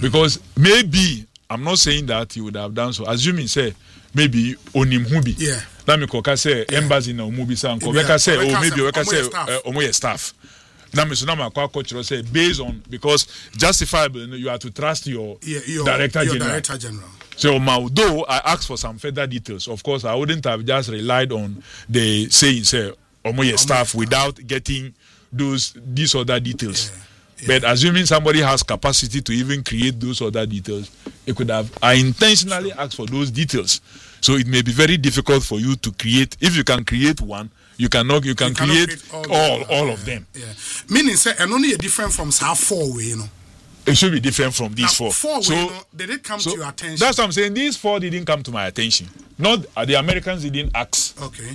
Because maybe, I'm not saying that he would have done so. Assuming, say, maybe onim hubi. Yeah. That me koka say embassy na umubi sa nko. Weka say, or maybe weka say omoye staff. That means na makwa culture say based on, because justifiable, you have to trust your director general. So, although I asked for some further details, of course, I wouldn't have just relied on the saying, say, omoye staff without getting these other details. But assuming somebody has capacity to even create those other details, it could have. I intentionally asked for those details, so it may be very difficult for you to create. If you can create one, you can create all of them. Yeah. Meaning, say, and only different from how 4 way, It should be different from these 4. 4 way, did it come to your attention? That's what I'm saying. These 4 didn't come to my attention. Not the Americans didn't ask. Okay.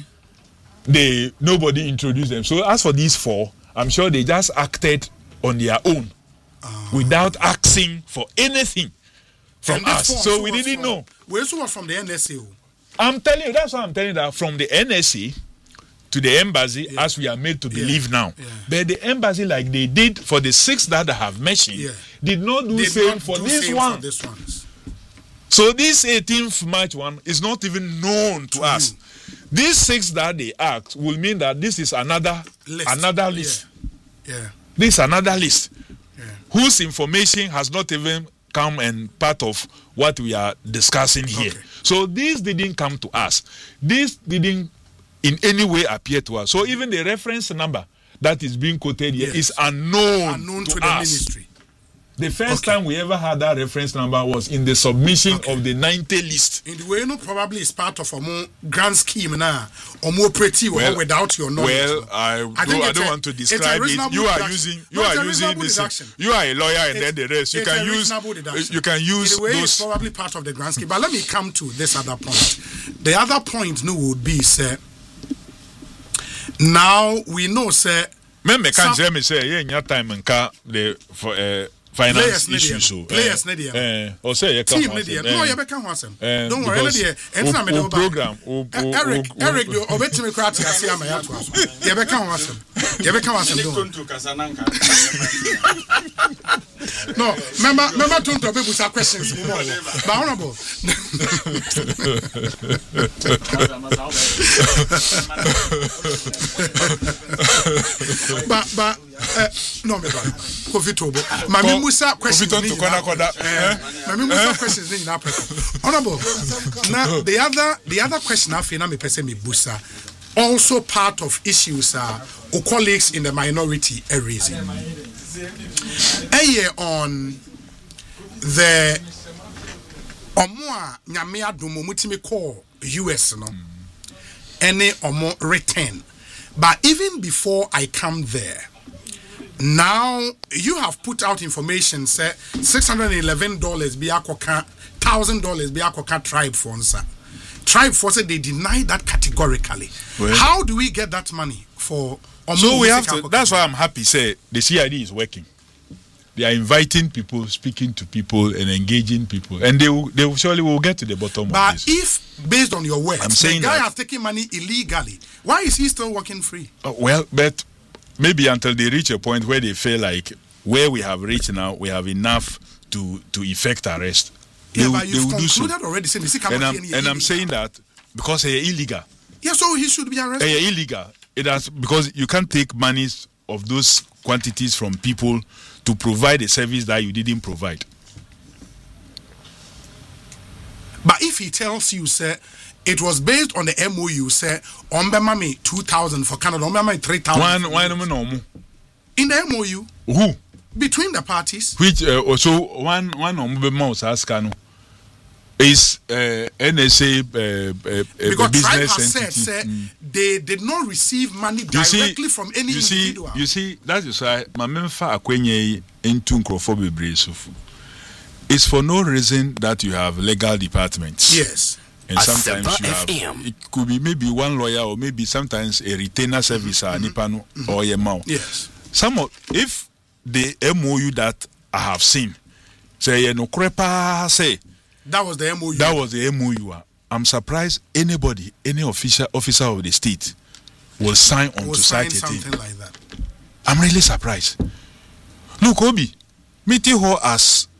Nobody introduced them. So as for these 4, I'm sure they just acted on their own without asking for anything from us. So we didn't know. We also were from the NSA. I'm telling you, that's what I'm telling you, that from the NSA to the embassy, as we are made to believe now. Yeah. But the embassy, like they did for the 6 that I have mentioned, did not do the same for this one. So this 18th March one is not even known to us. These 6 that they asked will mean that this is another list. Yeah. This is another list whose information has not even come and part of what we are discussing here. Okay. So this didn't come to us. This didn't in any way appear to us. So even the reference number that is being quoted here is unknown to the ministry. The first time we ever had that reference number was in the submission of the 90 list. In the way, probably is part of a more grand scheme now, or more pretty without your knowledge. Well, I don't want to describe it. You are using this. You are a lawyer, and then the rest. You can use. In the way, it's probably part of the grand scheme. But let me come to this other point. The other point would be, sir. Now we know, sir. Me can't say, yeah, in your time and car for. Finance issues. Players, or say team, no, you become one. Don't worry, program. Eric, you obey me, Cratty. I see my house. You become one. You become one. No, remember, don't talk about questions. But honorable. But no, me Kofi Tobo. Mami Musa questions. Mami Musa questions in Africa. Honorable. Now the other question I feel na me person me Busa. Also part of issues our colleagues in the minority are raising. On the Omoa Nyamea Dumo Mutimi call US no any Omo return. But even before I come there, now you have put out information say $611 biakoka $1,000 biakoka tribe fonsa. Tribe force they deny that categorically. Well, how do we get that money for Omo? So we have to, that's why I'm happy say the CID is working. They are inviting people, speaking to people, and engaging people, and they surely will get to the bottom of this. But if, based on your words, the guy has taken money illegally, why is he still working free? Well, but maybe until they reach a point where they feel like where we have reached now, we have enough to effect arrest. Yeah, but you've concluded already. And I'm saying that because they're illegal. Yeah, so he should be arrested. They're illegal. Because you can't take monies of those quantities from people to provide a service that you didn't provide. But if he tells you, sir, it was based on the MOU, sir, Ombemami 2,000 for Canada, Ombemami 3,000. Why in the MOU? Who? Between the parties. Which also one Ombema was asking is NSA because business tribe has entity. Said, they did not receive money directly from any individual. You see, that is why my memfa akwenye into nkrofo bebre. It's for no reason that you have legal departments. Yes. And sometimes you have, it could be maybe one lawyer or maybe sometimes a retainer service or yemao. Yes. If the MOU that I have seen say no crepa say that was the MOU. That was the MOU. I'm surprised any officer of the state will sign on to cite something like that. I'm really surprised. Look, Obi, meeting her as